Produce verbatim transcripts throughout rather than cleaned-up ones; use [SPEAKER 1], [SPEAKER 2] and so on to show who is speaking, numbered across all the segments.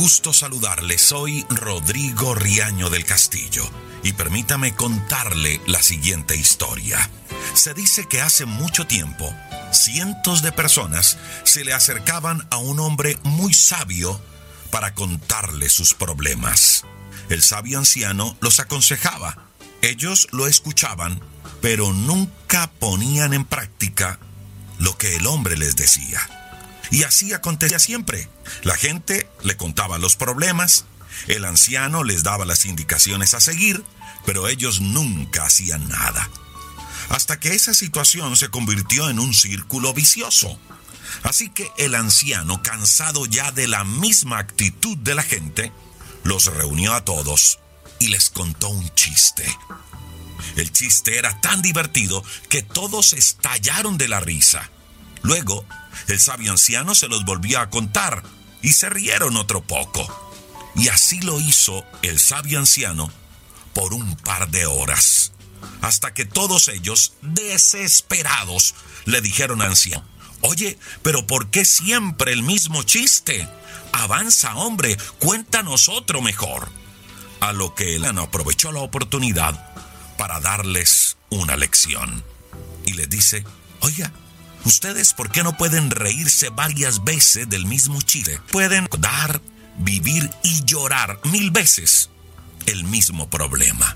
[SPEAKER 1] gusto saludarle. Soy Rodrigo Riaño del Castillo y permítame contarle la siguiente historia. Se dice que hace mucho tiempo, cientos de personas se le acercaban a un hombre muy sabio para contarle sus problemas. El sabio anciano los aconsejaba. Ellos lo escuchaban, pero nunca ponían en práctica lo que el hombre les decía. Y así acontecía siempre. La gente le contaba los problemas, el anciano les daba las indicaciones a seguir, pero ellos nunca hacían nada. Hasta que esa situación se convirtió en un círculo vicioso. Así que el anciano, cansado ya de la misma actitud de la gente, los reunió a todos y les contó un chiste. El chiste era tan divertido que todos estallaron de la risa. Luego, el sabio anciano se los volvió a contar y se rieron otro poco. Y así lo hizo el sabio anciano por un par de horas, hasta que todos ellos, desesperados, le dijeron al anciano: «Oye, pero ¿por qué siempre el mismo chiste? Avanza, hombre, cuéntanos otro mejor». A lo que el anciano aprovechó la oportunidad para darles una lección. Y les dice: «Oiga, ¿ustedes por qué no pueden reírse varias veces del mismo chiste? Pueden dar, vivir y llorar mil veces el mismo problema».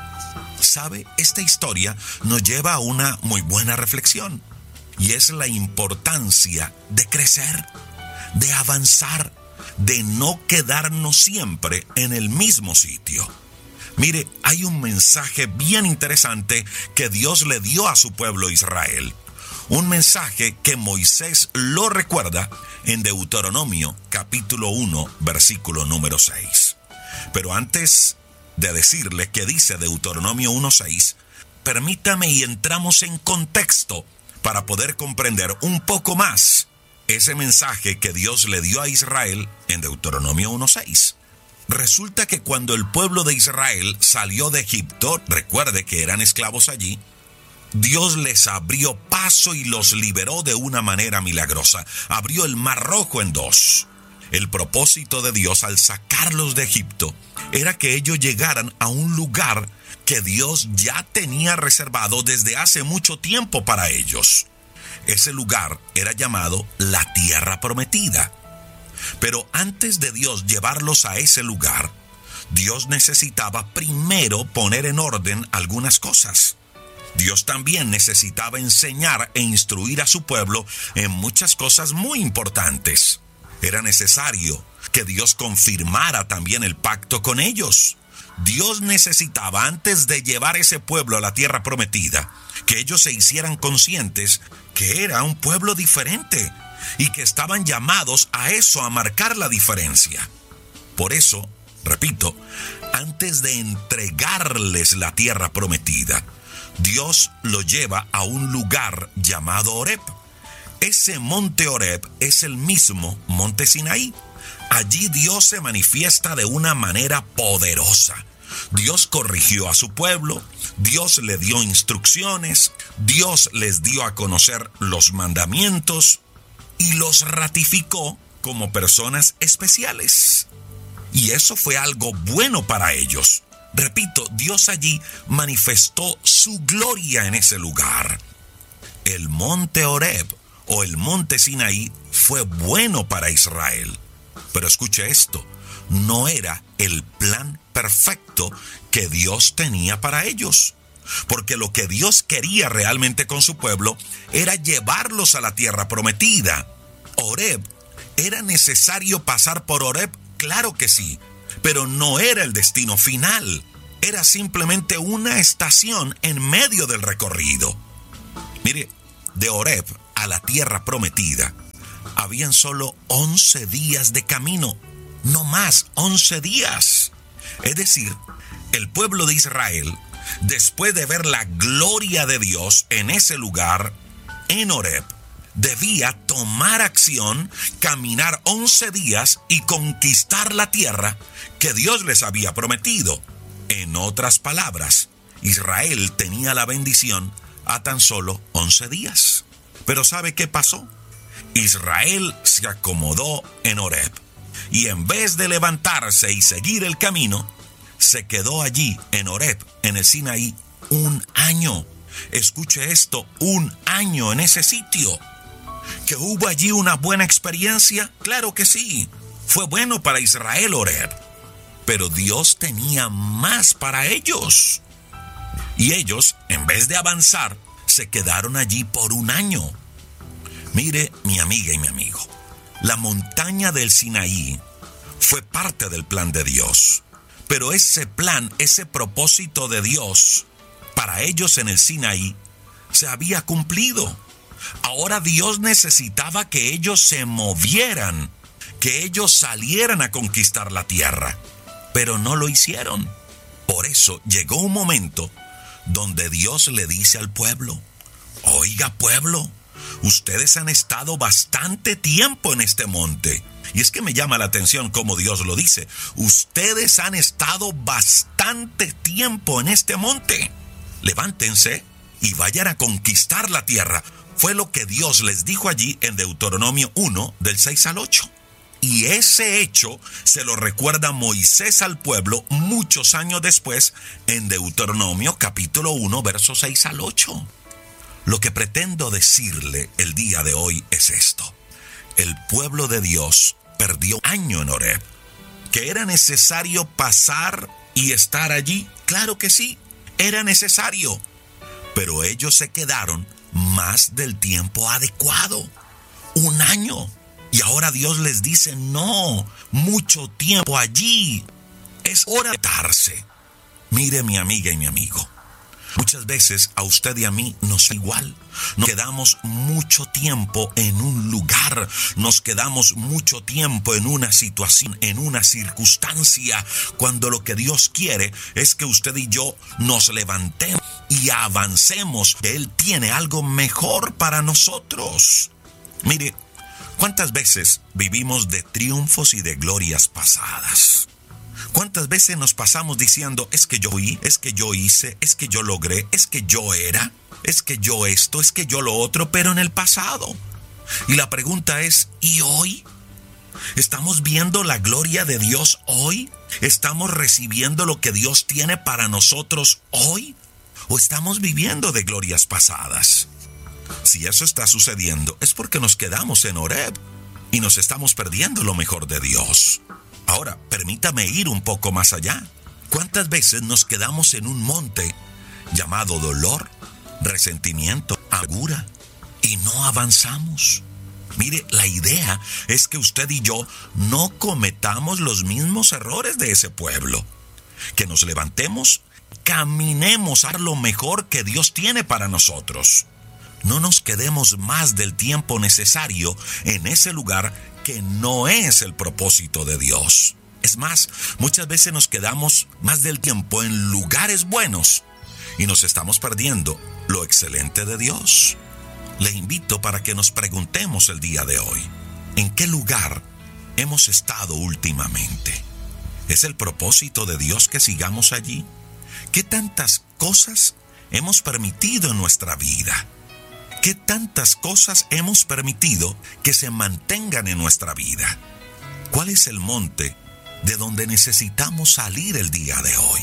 [SPEAKER 1] ¿Sabe? Esta historia nos lleva a una muy buena reflexión. Y es la importancia de crecer, de avanzar, de no quedarnos siempre en el mismo sitio. Mire, hay un mensaje bien interesante que Dios le dio a su pueblo Israel. Un mensaje que Moisés lo recuerda en Deuteronomio capítulo uno, versículo número seis. Pero antes de decirle qué dice Deuteronomio uno seis, permítame y entramos en contexto para poder comprender un poco más ese mensaje que Dios le dio a Israel en Deuteronomio uno seis. Resulta que cuando el pueblo de Israel salió de Egipto, recuerde que eran esclavos allí, Dios les abrió paso y los liberó de una manera milagrosa. Abrió el Mar Rojo en dos. El propósito de Dios al sacarlos de Egipto era que ellos llegaran a un lugar que Dios ya tenía reservado desde hace mucho tiempo para ellos. Ese lugar era llamado la Tierra Prometida. Pero antes de Dios llevarlos a ese lugar, Dios necesitaba primero poner en orden algunas cosas. Dios también necesitaba enseñar e instruir a su pueblo en muchas cosas muy importantes. Era necesario que Dios confirmara también el pacto con ellos. Dios necesitaba, antes de llevar ese pueblo a la tierra prometida, que ellos se hicieran conscientes que era un pueblo diferente y que estaban llamados a eso, a marcar la diferencia. Por eso, repito, antes de entregarles la tierra prometida, Dios lo lleva a un lugar llamado Horeb. Ese monte Horeb es el mismo monte Sinaí. Allí Dios se manifiesta de una manera poderosa. Dios corrigió a su pueblo, Dios le dio instrucciones, Dios les dio a conocer los mandamientos y los ratificó como personas especiales. Y eso fue algo bueno para ellos. Repito, Dios allí manifestó su gloria en ese lugar. El monte Horeb o el monte Sinaí fue bueno para Israel. Pero escuche esto, no era el plan perfecto que Dios tenía para ellos. Porque lo que Dios quería realmente con su pueblo era llevarlos a la tierra prometida. Horeb, ¿era necesario pasar por Horeb? Claro que sí, pero no era el destino final. Era simplemente una estación en medio del recorrido. Mire, de Horeb a la tierra prometida habían solo once días de camino, no más, once días. Es decir, el pueblo de Israel, después de ver la gloria de Dios en ese lugar, en Horeb, debía tomar acción, caminar once días y conquistar la tierra que Dios les había prometido. En otras palabras, Israel tenía la bendición a tan solo once días. Pero ¿sabe qué pasó? Israel se acomodó en Horeb. y en vez de levantarse y seguir el camino, se quedó allí en Horeb, en el Sinaí, un año. Escuche esto, un año en ese sitio. ¿Que hubo allí una buena experiencia? Claro que sí. Fue bueno para Israel Horeb. Pero Dios tenía más para ellos. Y ellos, en vez de avanzar, se quedaron allí por un año. Mire, mi amiga y mi amigo, la montaña del Sinaí fue parte del plan de Dios. Pero ese plan, ese propósito de Dios para ellos en el Sinaí se había cumplido. Ahora Dios necesitaba que ellos se movieran, que ellos salieran a conquistar la tierra, pero no lo hicieron. Por eso llegó un momento donde Dios le dice al pueblo: oiga, pueblo, ustedes han estado bastante tiempo en este monte. Y es que me llama la atención cómo Dios lo dice. Ustedes han estado bastante tiempo en este monte. Levántense y vayan a conquistar la tierra. Fue lo que Dios les dijo allí en Deuteronomio uno, del seis al ocho. Y ese hecho se lo recuerda Moisés al pueblo muchos años después en Deuteronomio capítulo uno, versos seis al ocho. Lo que pretendo decirle el día de hoy es esto. El pueblo de Dios perdió un año en Horeb. ¿Que era necesario pasar y estar allí? Claro que sí, era necesario. Pero ellos se quedaron más del tiempo adecuado, un año. Y ahora Dios les dice: no, mucho tiempo allí. Es hora de darse. Mire, mi amiga y mi amigo, muchas veces a usted y a mí nos da igual. Nos quedamos mucho tiempo en un lugar, nos quedamos mucho tiempo en una situación, en una circunstancia, cuando lo que Dios quiere es que usted y yo nos levantemos y avancemos, que Él tiene algo mejor para nosotros. Mire, ¿cuántas veces vivimos de triunfos y de glorias pasadas? ¿Cuántas veces nos pasamos diciendo: es que yo fui, es que yo hice, es que yo logré, es que yo era, es que yo esto, es que yo lo otro, pero en el pasado? Y la pregunta es: ¿y hoy? ¿Estamos viendo la gloria de Dios hoy? ¿Estamos recibiendo lo que Dios tiene para nosotros hoy? ¿O estamos viviendo de glorias pasadas? Si eso está sucediendo, es porque nos quedamos en Horeb y nos estamos perdiendo lo mejor de Dios. Ahora, permítame ir un poco más allá. ¿Cuántas veces nos quedamos en un monte llamado dolor, resentimiento, amargura y no avanzamos? Mire, la idea es que usted y yo no cometamos los mismos errores de ese pueblo. Que nos levantemos, caminemos a lo mejor que Dios tiene para nosotros. No nos quedemos más del tiempo necesario en ese lugar que no es el propósito de Dios. Es más, muchas veces nos quedamos más del tiempo en lugares buenos y nos estamos perdiendo lo excelente de Dios. Le invito para que nos preguntemos el día de hoy: ¿en qué lugar hemos estado últimamente? ¿Es el propósito de Dios que sigamos allí? ¿Qué tantas cosas hemos permitido en nuestra vida? ¿Qué tantas cosas hemos permitido que se mantengan en nuestra vida? ¿Cuál es el monte de donde necesitamos salir el día de hoy?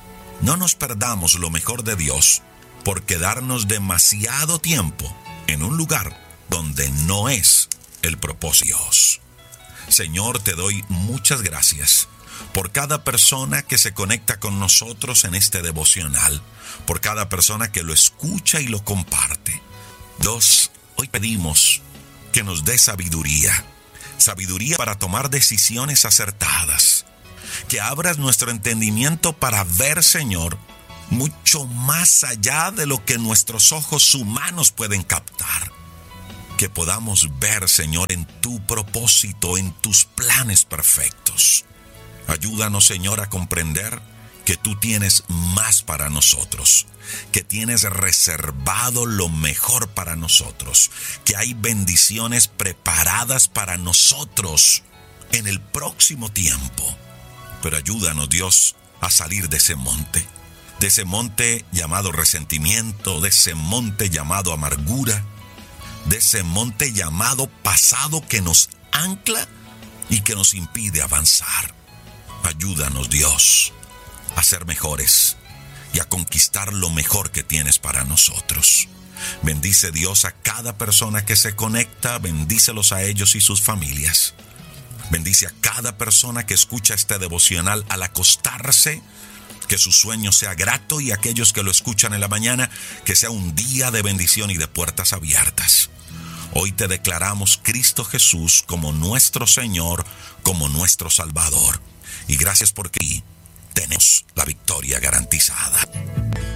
[SPEAKER 1] No nos perdamos lo mejor de Dios por quedarnos demasiado tiempo en un lugar donde no es el propósito de Dios. Señor, te doy muchas gracias por cada persona que se conecta con nosotros en este devocional, por cada persona que lo escucha y lo comparte. Dios, hoy pedimos que nos dé sabiduría, sabiduría para tomar decisiones acertadas, que abras nuestro entendimiento para ver, Señor, mucho más allá de lo que nuestros ojos humanos pueden captar, que podamos ver, Señor, en tu propósito, en tus planes perfectos. Ayúdanos, Señor, a comprender que tú tienes más para nosotros, que tienes reservado lo mejor para nosotros, que hay bendiciones preparadas para nosotros en el próximo tiempo. Pero ayúdanos, Dios, a salir de ese monte, de ese monte llamado resentimiento, de ese monte llamado amargura, de ese monte llamado pasado que nos ancla y que nos impide avanzar. Ayúdanos, Dios, a ser mejores y a conquistar lo mejor que tienes para nosotros. Bendice, Dios, a cada persona que se conecta, bendícelos a ellos y sus familias. Bendice a cada persona que escucha este devocional al acostarse, que su sueño sea grato, y aquellos que lo escuchan en la mañana, que sea un día de bendición y de puertas abiertas. Hoy te declaramos Cristo Jesús como nuestro Señor, como nuestro Salvador. Y gracias porque tenemos la victoria garantizada.